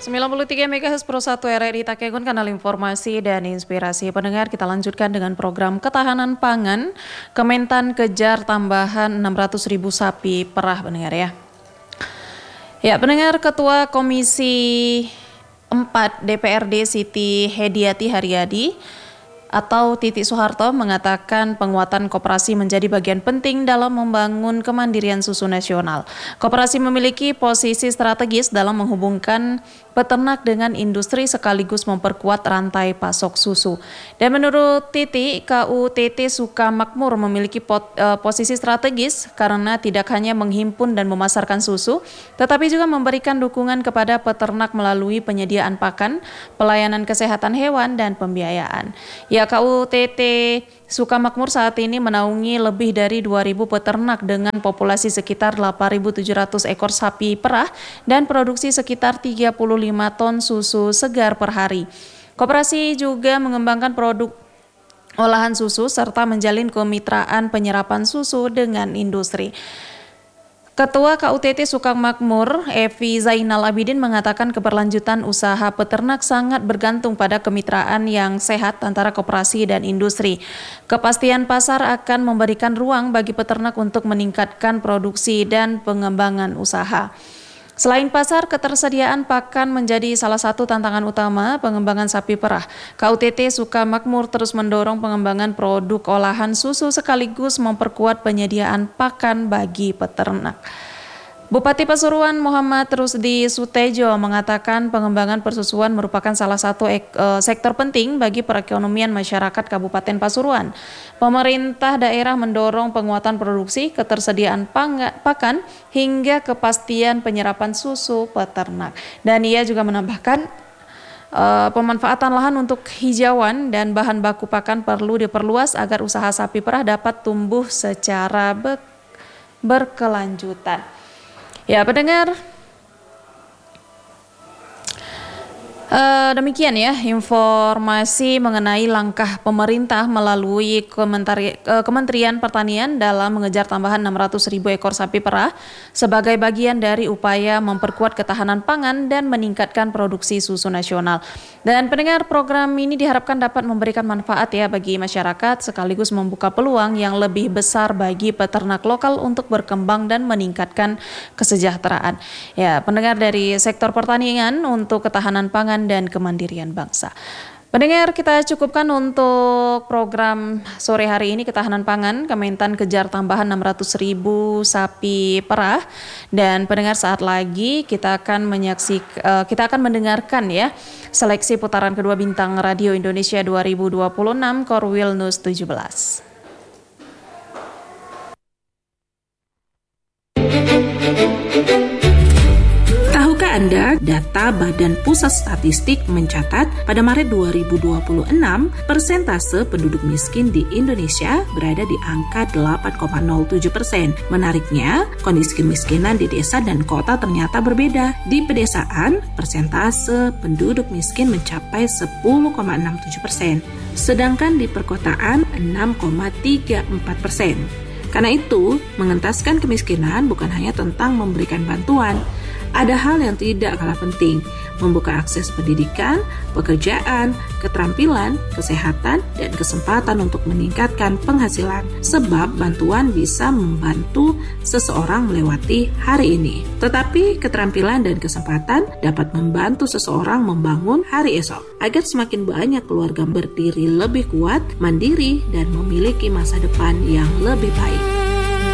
93 MHz Pro 1 RRI Takegon, kanal informasi dan inspirasi. Pendengar, kita lanjutkan dengan program ketahanan pangan. Kementan kejar tambahan 600.000 sapi perah, pendengar ya. Ya, pendengar, Ketua Komisi 4 DPRD Siti Hediati Haryadi atau Titi Soeharto mengatakan penguatan koperasi menjadi bagian penting dalam membangun kemandirian susu nasional. Koperasi memiliki posisi strategis dalam menghubungkan peternak dengan industri sekaligus memperkuat rantai pasok susu. Dan menurut Titi, KUTT Sukamakmur memiliki posisi strategis karena tidak hanya menghimpun dan memasarkan susu, tetapi juga memberikan dukungan kepada peternak melalui penyediaan pakan, pelayanan kesehatan hewan, dan pembiayaan. Ya, KUTT Sukamakmur saat ini menaungi lebih dari 2.000 peternak dengan populasi sekitar 8.700 ekor sapi perah dan produksi sekitar 35 ton susu segar per hari. Koperasi juga mengembangkan produk olahan susu serta menjalin kemitraan penyerapan susu dengan industri. Ketua KUTT Sukamakmur, Evi Zainal Abidin, mengatakan keberlanjutan usaha peternak sangat bergantung pada kemitraan yang sehat antara koperasi dan industri. Kepastian pasar akan memberikan ruang bagi peternak untuk meningkatkan produksi dan pengembangan usaha. Selain pasar, ketersediaan pakan menjadi salah satu tantangan utama pengembangan sapi perah. KUTT Sukamakmur terus mendorong pengembangan produk olahan susu sekaligus memperkuat penyediaan pakan bagi peternak. Bupati Pasuruan Muhammad Rusdi Sutejo mengatakan pengembangan persusuan merupakan salah satu sektor penting bagi perekonomian masyarakat Kabupaten Pasuruan. Pemerintah daerah mendorong penguatan produksi, ketersediaan pakan, hingga kepastian penyerapan susu peternak. Dan ia juga menambahkan pemanfaatan lahan untuk hijauan dan bahan baku pakan perlu diperluas agar usaha sapi perah dapat tumbuh secara berkelanjutan. Ya, pendengar, demikian ya informasi mengenai langkah pemerintah melalui Kementerian Pertanian dalam mengejar tambahan 600.000 ekor sapi perah sebagai bagian dari upaya memperkuat ketahanan pangan dan meningkatkan produksi susu nasional. Dan pendengar, program ini diharapkan dapat memberikan manfaat ya bagi masyarakat sekaligus membuka peluang yang lebih besar bagi peternak lokal untuk berkembang dan meningkatkan kesejahteraan. Ya, pendengar, dari sektor pertanian untuk ketahanan pangan dan kemandirian bangsa. Pendengar, kita cukupkan untuk program sore hari ini ketahanan pangan. Kementan kejar tambahan 600.000 sapi perah. Dan pendengar, saat lagi kita akan mendengarkan ya seleksi putaran kedua Bintang Radio Indonesia 2026 Korwil News 17. Tahukah Anda, data Badan Pusat Statistik mencatat pada Maret 2026, persentase penduduk miskin di Indonesia berada di angka 8,07%. Menariknya, kondisi kemiskinan di desa dan kota ternyata berbeda. Di pedesaan, persentase penduduk miskin mencapai 10,67%, sedangkan di perkotaan 6,34%. Karena itu, mengentaskan kemiskinan bukan hanya tentang memberikan bantuan. Ada hal yang tidak kalah penting, membuka akses pendidikan, pekerjaan, keterampilan, kesehatan, dan kesempatan untuk meningkatkan penghasilan. Sebab bantuan bisa membantu seseorang melewati hari ini. Tetapi keterampilan dan kesempatan dapat membantu seseorang membangun hari esok, agar semakin banyak keluarga berdiri lebih kuat, mandiri, dan memiliki masa depan yang lebih baik.